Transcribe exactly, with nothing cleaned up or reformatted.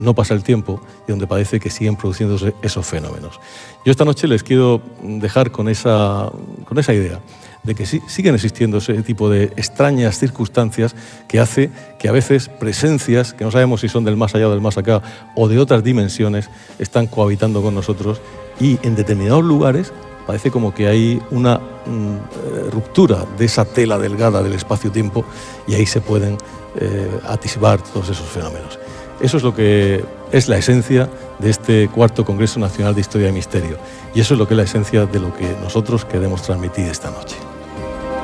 no pasa el tiempo y donde parece que siguen produciéndose esos fenómenos. Yo esta noche les quiero dejar con esa, con esa idea de que sí, siguen existiendo ese tipo de extrañas circunstancias que hace que a veces presencias, que no sabemos si son del más allá o del más acá, o de otras dimensiones, están cohabitando con nosotros y en determinados lugares parece como que hay una mm, ruptura de esa tela delgada del espacio-tiempo y ahí se pueden eh, atisbar todos esos fenómenos. Eso es lo que es la esencia de este cuarto Congreso Nacional de Historia y Misterio. Y eso es lo que es la esencia de lo que nosotros queremos transmitir esta noche.